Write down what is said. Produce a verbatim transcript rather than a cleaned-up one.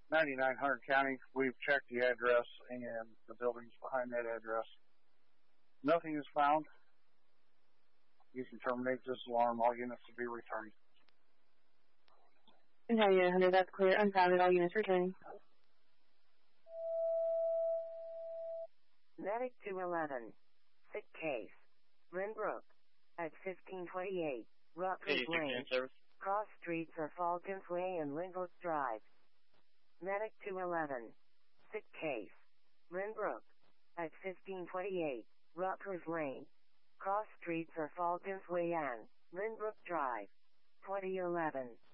ninety-nine hundred County. We've checked the address and the buildings behind that address. Nothing is found. You can terminate this alarm. All units will be returned. County nine hundred, that's clear. Unfounded, all units returning. Medic two eleven. Sick case. Renbrook. At fifteen twenty-eight. Rutgers Lane. Cross streets are Falcons Way and Linwood Drive. Medic two eleven. Sick case. Renbrook. At fifteen twenty-eight. Rutgers Lane. Cross streets are Falcons Way and Linwood Drive. twenty eleven.